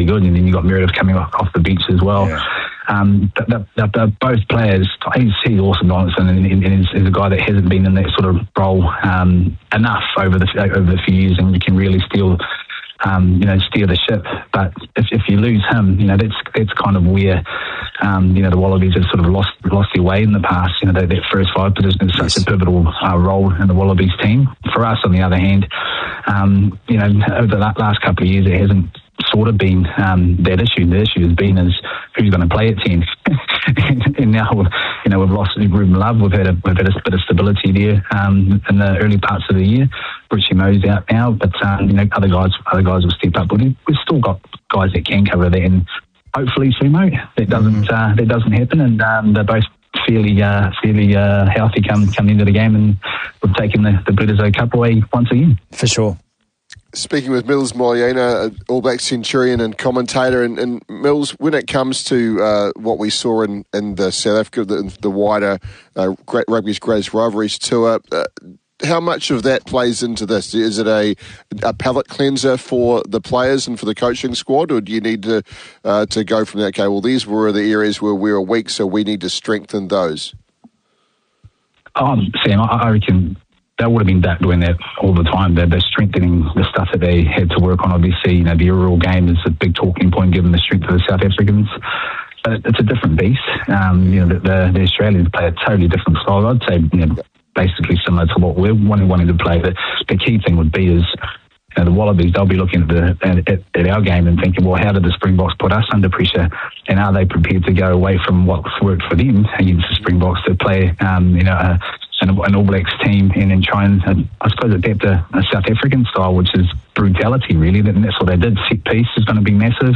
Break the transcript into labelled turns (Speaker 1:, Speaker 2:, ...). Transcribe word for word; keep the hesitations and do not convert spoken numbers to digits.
Speaker 1: good. And then you got Meredith coming off, off the bench as well.
Speaker 2: Yeah.
Speaker 1: Um, they're, they're, they're both players. He's, he's awesome, Donaldson, and, and he's, he's a guy that hasn't been in that sort of role um, enough over the over the few years, and you can really steal. Um, you know, steer the ship. But if, if you lose him, you know, that's that's kind of where, um, you know, the Wallabies have sort of lost lost their way in the past. You know, that, that first five position is such yes. a pivotal uh, role in the Wallabies team. For us, on the other hand, um, you know, over the last couple of years, it hasn't sort of been um, that issue. The issue has been is who's going to play at ten. And now, you know, we've lost Ruben Love. We've had a, we've had a bit of stability there um, in the early parts of the year. Richie Mo's out now, but um, you know, other guys, other guys will step up. But we've still got guys that can cover that, and hopefully, Sumo, that doesn't mm. uh, that doesn't happen, and um, they're both fairly uh, fairly uh, healthy come come into the game, and we've taken the the Bledisloe Cup away once again.
Speaker 3: For sure.
Speaker 2: Speaking with Mills Moyena, All Black Centurion and commentator, and, and Mills, when it comes to uh, what we saw in, in the South Africa, the, the wider uh, Rugby's Greatest Rivalries tour, uh, how much of that plays into this? Is it a, a palate cleanser for the players and for the coaching squad, or do you need to uh, to go from that, okay, well, these were the areas where we were weak, so we need to strengthen those?
Speaker 1: Um, Sam, I, I reckon they would have been doing that all the time. They're, they're strengthening the stuff that they had to work on. Obviously, you know, the aerial game is a big talking point given the strength of the South Africans. But it's a different beast. Um, you know, the, the, the Australians play a totally different style. I'd say, you know, basically similar to what we're wanting, wanting to play. But the key thing would be is, you know, the Wallabies, they'll be looking at, the, at, at our game and thinking, well, how did the Springboks put us under pressure? And are they prepared to go away from what's worked for them against the Springboks to play, um, you know, a, an, an All Blacks team and then try and, uh, I suppose, adapt a, a South African style, which is brutality, really. And that's what they did. Set piece is going to be massive.